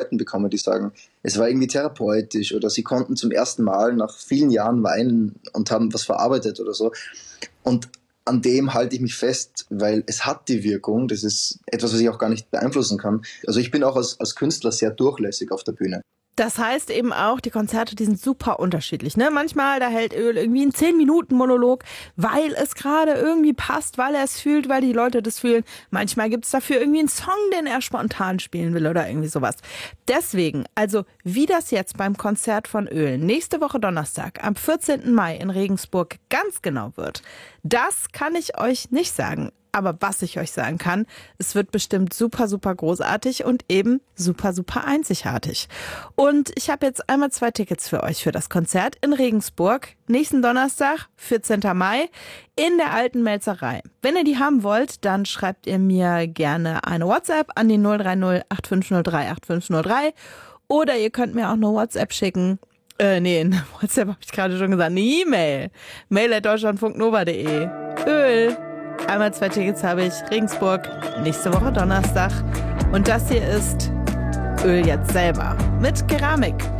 Leuten bekomme, die sagen, es war irgendwie therapeutisch oder sie konnten zum ersten Mal nach vielen Jahren weinen und haben was verarbeitet oder so. Und an dem halte ich mich fest, weil es hat die Wirkung. Das ist etwas, was ich auch gar nicht beeinflussen kann. Also ich bin auch als Künstler sehr durchlässig auf der Bühne. Das heißt eben auch, die Konzerte, die sind super unterschiedlich. Ne? Manchmal, da hält Öl irgendwie einen 10-Minuten-Monolog, weil es gerade irgendwie passt, weil er es fühlt, weil die Leute das fühlen. Manchmal gibt es dafür irgendwie einen Song, den er spontan spielen will oder irgendwie sowas. Deswegen, also wie das jetzt beim Konzert von Öl nächste Woche Donnerstag am 14. Mai in Regensburg ganz genau wird, das kann ich euch nicht sagen. Aber was ich euch sagen kann, es wird bestimmt super, super großartig und eben super, super einzigartig. Und ich habe jetzt einmal 2 Tickets für euch für das Konzert in Regensburg. Nächsten Donnerstag, 14. Mai, in der Alten Melzerei. Wenn ihr die haben wollt, dann schreibt ihr mir gerne eine WhatsApp an die 030 8503 8503. Oder ihr könnt mir auch eine WhatsApp schicken. WhatsApp habe ich gerade schon gesagt. Eine E-Mail. mail@deutschlandfunknova.de. Öl. Einmal 2 Tickets habe ich. Regensburg, nächste Woche Donnerstag. Und das hier ist Öl jetzt selber mit Keramik.